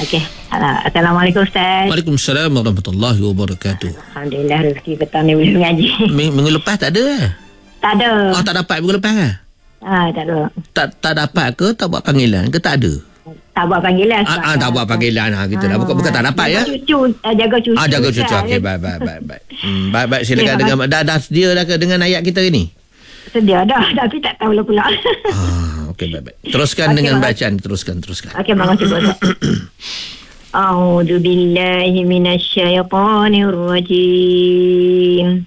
Okey. Assalamualaikum Ustaz. Waalaikumsalam warahmatullahi wabarakatuh. Alhamdulillah rezeki petang ni boleh mengaji. Minggu lepas tak ada. Tak ada. Tak dapat minggu lepas kan? Tak ada. Tak dapat ke tak buat panggilan ke tak ada? Tak buat panggilan. Tak buat panggilan gitu lah. Bukan tak dapat ya. Jaga cucu. Jaga cucu. Okey, baik. Baik, silakan dengan dah sedia dah ke dengan ayat kita ini? Sedia dah, tapi tak tahu lah pula. Okey, baik. Teruskan dengan bacaan, teruskan. Okey, makasih Ustaz. A'udzu billahi minasyaitonir rajim.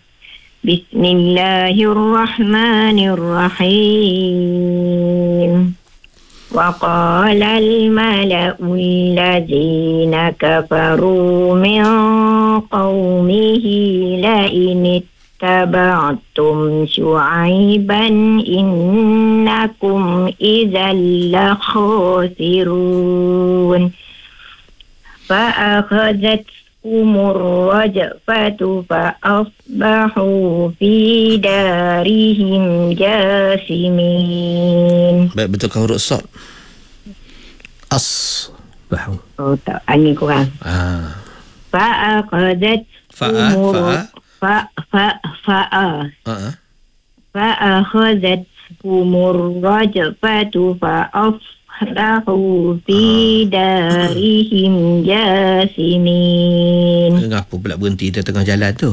Bismillahirrahmanirrahim. وقال الملأ الذين كفروا من قومه لئن اتبعتم شعيبا إنكم إذا لخاسرون فأخذتهم الرجفة فأصبحوا في دارهم جاثمين. Baik, betulkan huruf sad. Asbahu. Tak, angin kurang. فأخذتهم الرجفة فأصبحوا في دارهم جاثمين. Kenapa pula berhenti di tengah jalan tu?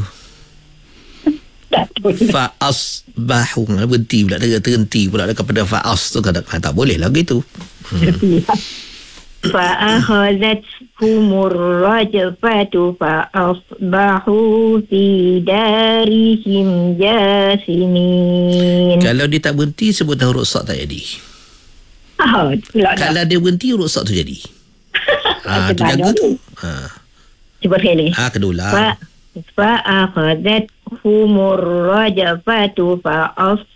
Fa'asbahu, berhenti pula, terhenti pula kepada fa'as tu, tak boleh lah gitu. فأخذتهم الرجفة فأصبحوا في دارهم جاثمين. Kalau dia tak berhenti, sebut huruf sad tak jadi. Kalau dia berhenti, huruf sad tu jadi. Tu jaga tu. Cuba sekali. Kedua. فأخذتهم الرجفة